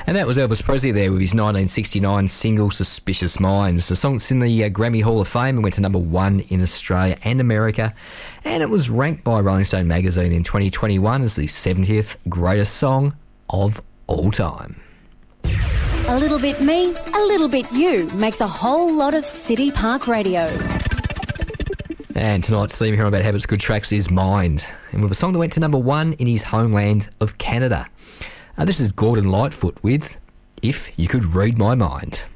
And that was Elvis Presley there with his 1969 single Suspicious Minds, a song that's in the Grammy Hall of Fame and went to number 1 in Australia and America. And it was ranked by Rolling Stone magazine in 2021 as the 70th greatest song of all time. A little bit me, a little bit you makes a whole lot of City Park Radio. And tonight's theme here on About Habits Good Tracks is Mind, and with a song that went to number 1 in his homeland of Canada. This is Gordon Lightfoot with If You Could Read My Mind.